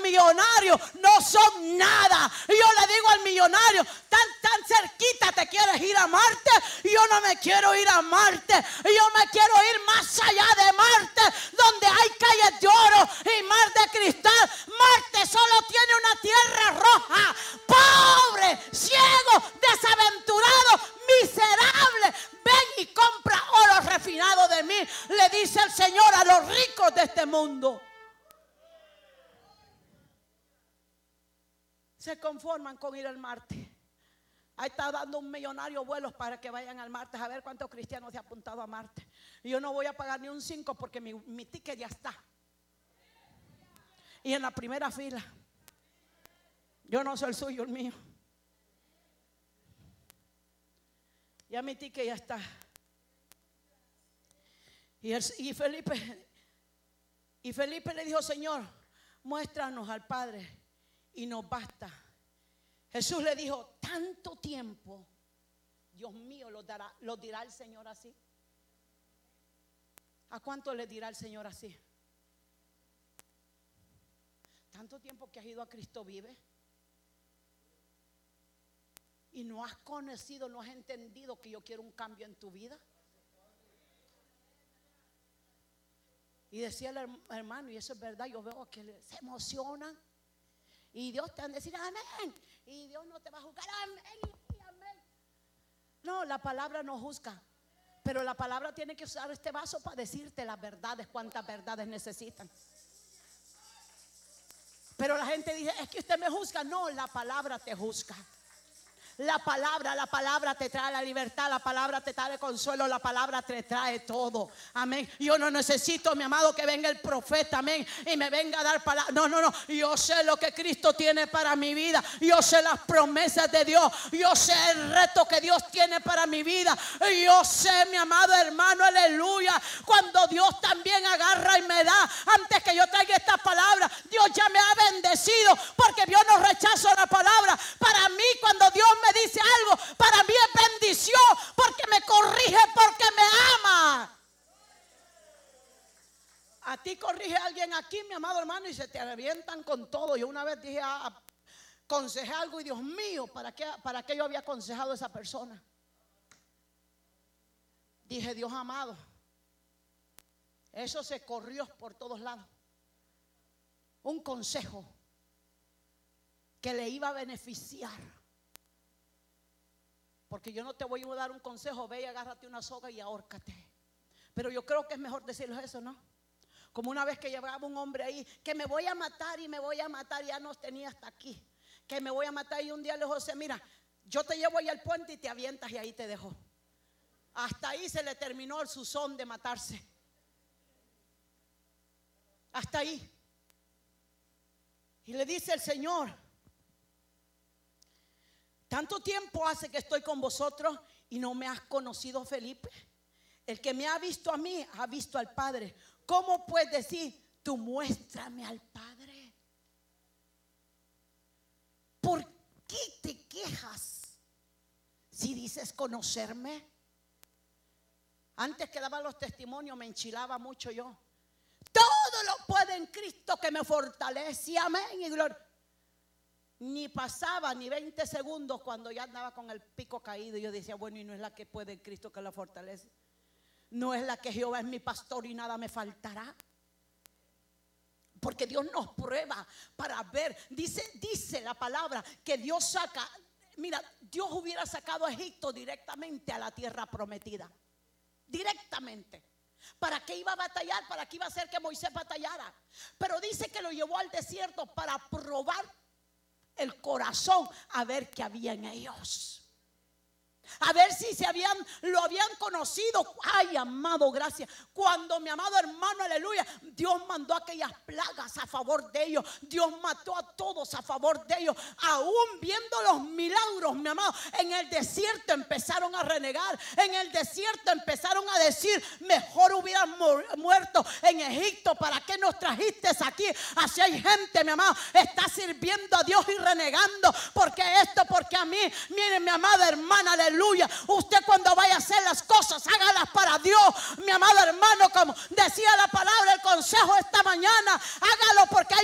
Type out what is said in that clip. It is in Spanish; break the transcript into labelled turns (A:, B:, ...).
A: millonarios no son nada. Y yo le digo al millonario, tan cerquita te quieres ir a Marte. Y yo no me quiero ir a Marte. Y yo me quiero ir más allá de Marte, donde hay calles de oro y mar de cristal. Marte solo tiene una tierra roja, pobre, ciego, desaventurado, miserable. Ven y compra oro refinado de mí, le dice el Señor a los ricos de este mundo. Se conforman con ir al Marte. Ahí está dando un millonario vuelos para que vayan al Marte. A ver cuántos cristianos se han apuntado a Marte. Y yo no voy a pagar ni un 5 porque mi ticket ya está. Y en la primera fila. Yo no soy el suyo, el mío. Ya mi ticket ya está. Y Felipe le dijo, Señor, muéstranos al Padre y nos basta. Jesús le dijo, tanto tiempo, Dios mío, ¿lo dirá el Señor así? ¿A cuánto le dirá el Señor así? Tanto tiempo que has ido a Cristo Vive y no has conocido, no has entendido que yo quiero un cambio en tu vida. Y decía el hermano, y eso es verdad, yo veo que se emocionan. Y Dios te va a decir amén. Y Dios no te va a juzgar, amén y amén. No, la palabra no juzga. Pero la palabra tiene que usar este vaso para decirte las verdades, cuántas verdades necesitan. Pero la gente dice, es que usted me juzga. No, la palabra te juzga. La palabra te trae la libertad, la palabra te trae consuelo, la palabra te trae todo. Amén. Yo no necesito, mi amado, que venga el profeta, amén, y me venga a dar palabra. No. Yo sé lo que Cristo tiene para mi vida. Yo sé las promesas de Dios. Yo sé el reto que Dios tiene para mi vida. Yo sé, mi amado hermano, aleluya, cuando Dios también agarra y me da. Antes que yo traiga esta palabra, Dios ya me ha bendecido, porque yo no rechazo la palabra. Para mí, cuando Dios me dice algo, para mí es bendición, porque me corrige, porque me ama. A ti corrige alguien aquí, mi amado hermano, y se te revientan con todo. Yo una vez dije, aconsejé algo y Dios mío, ¿para qué yo había aconsejado a esa persona? Dije, Dios amado, eso se corrió por todos lados. Un consejo que le iba a beneficiar. Porque yo no te voy a dar un consejo, ve y agárrate una soga y ahórcate. Pero yo creo que es mejor decirles eso, ¿no? Como una vez que llevaba un hombre ahí, que me voy a matar y me voy a matar, ya nos tenía hasta aquí. Que me voy a matar, y un día le José, mira, yo te llevo ahí al puente y te avientas y ahí te dejo. Hasta ahí se le terminó su son de matarse. Hasta ahí. Y le dice el Señor, tanto tiempo hace que estoy con vosotros y no me has conocido, Felipe. El que me ha visto a mí, ha visto al Padre. ¿Cómo puedes decir, tú muéstrame al Padre? ¿Por qué te quejas si dices conocerme? Antes que daba los testimonios me enchilaba mucho yo. Todo lo puedo en Cristo que me fortalece. Amén y gloria. Ni pasaba ni 20 segundos cuando ya andaba con el pico caído. Y yo decía, bueno, y no es la que puede en Cristo que la fortalece. No es la que Jehová es mi pastor y nada me faltará. Porque Dios nos prueba para ver. Dice la palabra que Dios saca. Mira, Dios hubiera sacado a Egipto directamente a la tierra prometida. Directamente. ¿Para qué iba a batallar? ¿Para qué iba a hacer que Moisés batallara? Pero dice que lo llevó al desierto para probar el corazón, a ver qué había en ellos. A ver si lo habían conocido. Ay, amado, gracias. Cuando mi amado hermano, aleluya, Dios mandó aquellas plagas a favor de ellos. Dios mató a todos a favor de ellos. Aún viendo los milagros, mi amado, en el desierto empezaron a renegar. En el desierto empezaron a decir, mejor hubieran muerto en Egipto. ¿Para qué nos trajiste aquí? Así hay gente, mi amado, está sirviendo a Dios y renegando. Porque esto, porque a mí, miren, mi amada hermana, aleluya, usted cuando vaya a hacer las cosas, hágalas para Dios, mi amado hermano, como decía la palabra, el consejo esta mañana, hágalo porque hay